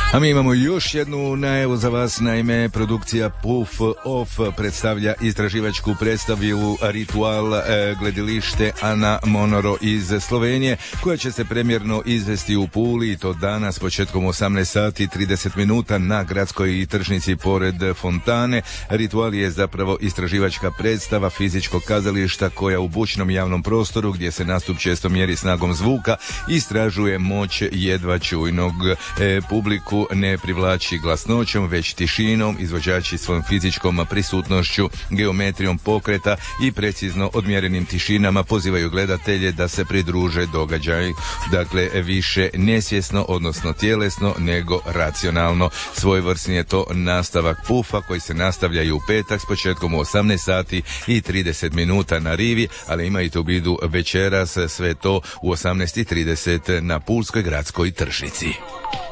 A mi imamo još jednu najavu za vas, naime produkcija Puff Off predstavlja istraživačku predstavu Ritual gledilište Ana Monoro iz Slovenije, koja će se premjerno izvesti u Puli i to danas početkom 18 sati 30 minuta na gradskoj tržnici pored fontane. Ritual je zapravo istraživačka predstava fizičkog kazališta koja u bučnom javnom prostoru, gdje se nastup često mjeri snagom zvuka, istražuje moć jedva čujnog. Publiku ne privlači glasnoćom, već tišinom. Izvođači svojom fizičkom prisutnošću, geometrijom pokreta i precizno odmjerenim tišinama pozivaju gledatelje da se pridruže događaju. Dakle, više nesvjesno, odnosno tjelesno, nego racionalno. Svojevrsni je to nastavak Pufa koji se nastavlja i u petak s početkom u 18 sati i 30 minuta na Rivi, ali imajte u vidu večeras sve to u 18:30 na Pulskoj gradskoj tržnici.